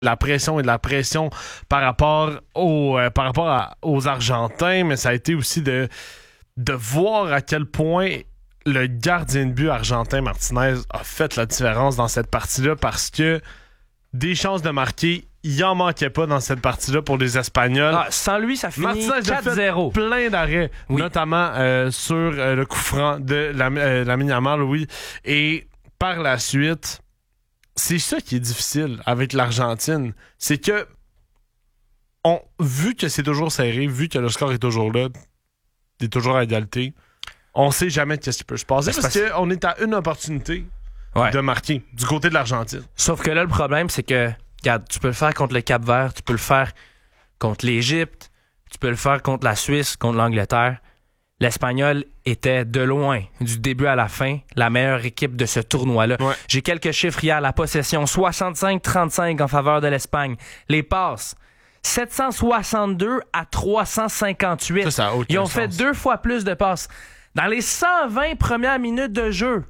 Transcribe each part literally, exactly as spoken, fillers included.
la pression et de la pression par rapport, au, euh, par rapport à, aux Argentins, mais ça a été aussi de, de voir à quel point le gardien de but argentin Martinez a fait la différence dans cette partie-là parce que des chances de marquer, il en manquait pas dans cette partie-là pour les Espagnols. Ah, sans lui, ça finit Martinez quatre zéro. A fait plein d'arrêts, oui. notamment euh, sur euh, le coup franc de la, euh, Lamine Yamal, oui. Et par la suite, c'est ça qui est difficile avec l'Argentine. C'est que, on, vu que c'est toujours serré, vu que le score est toujours là, il est toujours à égalité, on sait jamais qu'est-ce qui peut se passer parce qu'on est à une opportunité ouais. de marquer du côté de l'Argentine. Sauf que là, le problème, c'est que regarde, tu peux le faire contre le Cap-Vert, tu peux le faire contre l'Égypte, tu peux le faire contre la Suisse, contre l'Angleterre. L'Espagnol était de loin, du début à la fin, la meilleure équipe de ce tournoi-là. Ouais. J'ai quelques chiffres hier. La possession, soixante-cinq trente-cinq en faveur de l'Espagne. Les passes, sept cent soixante-deux à trois cent cinquante-huit. Ça, ça a Ils ont sens. fait deux fois plus de passes. Dans les cent vingt premières minutes de jeu,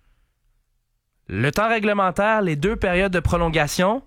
le temps réglementaire, les deux périodes de prolongation,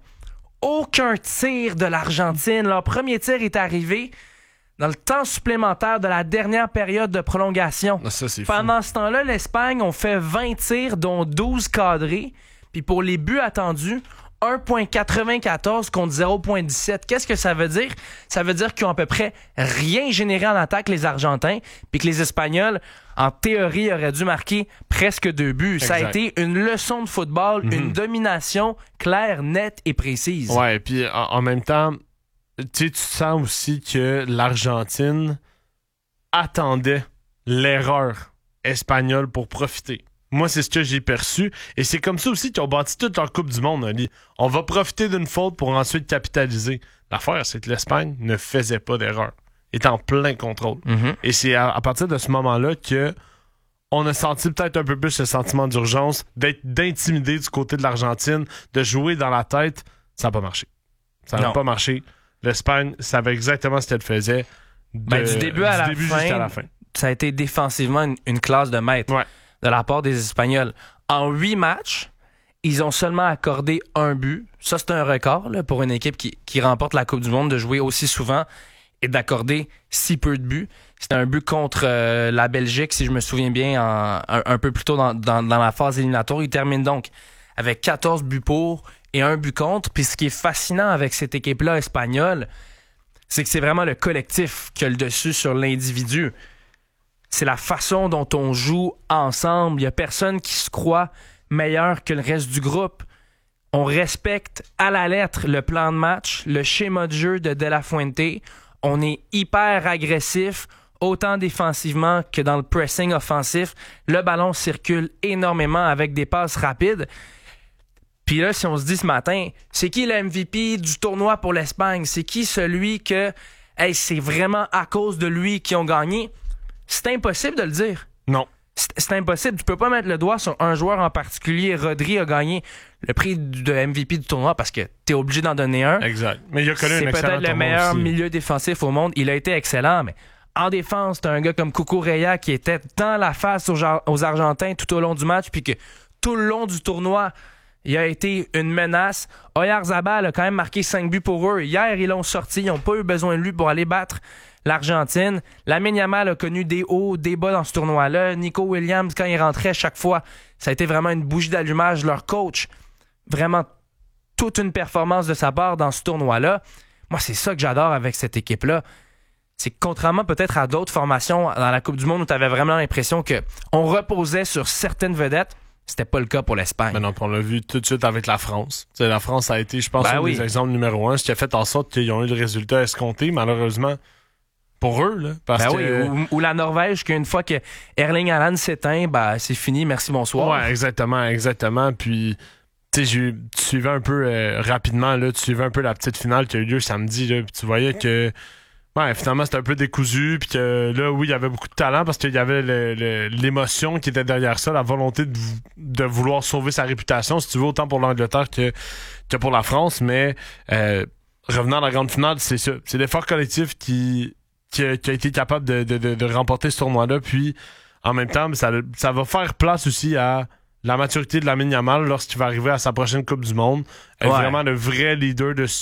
aucun tir de l'Argentine. Leur premier tir est arrivé dans le temps supplémentaire de la dernière période de prolongation. Ah, ça, c'est Pendant fou. ce temps-là, l'Espagne ont fait vingt tirs, dont douze cadrés. Puis pour les buts attendus, un virgule quatre-vingt-quatorze contre zéro virgule dix-sept. Qu'est-ce que ça veut dire? Ça veut dire qu'ils ont à peu près rien généré en attaque, les Argentins, puis que les Espagnols, en théorie, auraient dû marquer presque deux buts. Exact. Ça a été une leçon de football, mm-hmm. une domination claire, nette et précise. Ouais, puis en, en même temps, tu sais, tu sens aussi que l'Argentine attendait l'erreur espagnole pour profiter. Moi, c'est ce que j'ai perçu. Et c'est comme ça aussi qu'ils ont bâti toute leur Coupe du Monde, Ali. On va profiter d'une faute pour ensuite capitaliser. L'affaire, c'est que l'Espagne ne faisait pas d'erreur. Elle était en plein contrôle. Mm-hmm. Et c'est à, à partir de ce moment-là que on a senti peut-être un peu plus ce sentiment d'urgence, d'être d'intimider du côté de l'Argentine, de jouer dans la tête. Ça n'a pas marché. Ça n'a pas marché. L'Espagne savait exactement ce qu'elle faisait de, ben, du début, à, du la début fin, jusqu'à la fin. Ça a été défensivement une, une classe de maître. Ouais. De la part des Espagnols. En huit matchs, ils ont seulement accordé un but. Ça, c'est un record là, pour une équipe qui, qui remporte la Coupe du Monde de jouer aussi souvent et d'accorder si peu de buts. C'était un but contre euh, la Belgique, si je me souviens bien, en, un, un peu plus tôt dans, dans, dans la phase éliminatoire. Ils terminent donc avec quatorze buts pour et un but contre. Puis ce qui est fascinant avec cette équipe-là espagnole, c'est que c'est vraiment le collectif qui a le dessus sur l'individu. C'est la façon dont on joue ensemble. Il n'y a personne qui se croit meilleur que le reste du groupe. On respecte à la lettre le plan de match, le schéma de jeu de De La Fuente. On est hyper agressif, autant défensivement que dans le pressing offensif. Le ballon circule énormément avec des passes rapides. Puis là, si on se dit ce matin, c'est qui le M V P du tournoi pour l'Espagne? C'est qui celui que, hey, c'est vraiment à cause de lui qu'ils ont gagné? C'est impossible de le dire. Non. C'est, c'est impossible. Tu peux pas mettre le doigt sur un joueur en particulier. Rodri a gagné le prix de M V P du tournoi parce que t'es obligé d'en donner un. Exact. Mais il a connu un excellent C'est peut-être le meilleur aussi. milieu défensif au monde. Il a été excellent, mais en défense, t'as un gars comme Cucurella qui était dans la face aux, aux Argentins tout au long du match, puis que tout le long du tournoi, il a été une menace. Oyarzabal a quand même marqué cinq buts pour eux. Hier, ils l'ont sorti. Ils n'ont pas eu besoin de lui pour aller battre l'Argentine. Lamine Yamal a connu des hauts, des bas dans ce tournoi-là. Nico Williams, quand il rentrait chaque fois, ça a été vraiment une bougie d'allumage. Leur coach, vraiment toute une performance de sa part dans ce tournoi-là. Moi, c'est ça que j'adore avec cette équipe-là. C'est que contrairement peut-être à d'autres formations dans la Coupe du Monde où tu avais vraiment l'impression qu'on reposait sur certaines vedettes, c'était pas le cas pour l'Espagne. Mais non, on l'a vu tout de suite avec la France. T'sais, la France a été, je pense, ben un oui. des exemples numéro un, ce qui a fait en sorte qu'ils ont eu le résultat escompté, malheureusement, pour eux. Là, parce ben que... oui, ou, ou la Norvège, qu'une fois que Erling Haaland s'éteint, ben, c'est fini, merci, bonsoir. Ouais, exactement, exactement. Puis, tu sais, tu suivais un peu euh, rapidement, là, tu suivais un peu la petite finale qui a eu lieu samedi, là, puis tu voyais que ouais, finalement, c'était un peu décousu, puis que là, oui, il y avait beaucoup de talent parce qu'il y avait le, le, l'émotion qui était derrière ça, la volonté de, de vouloir sauver sa réputation, si tu veux, autant pour l'Angleterre que, que pour la France. Mais euh, revenant à la grande finale, c'est ça. C'est l'effort collectif qui, qui, a, qui a été capable de, de, de, de remporter ce tournoi-là. Puis, en même temps, ça, ça va faire place aussi à la maturité de Lamine Yamal lorsqu'il va arriver à sa prochaine Coupe du Monde. Être Ouais. vraiment le vrai leader de,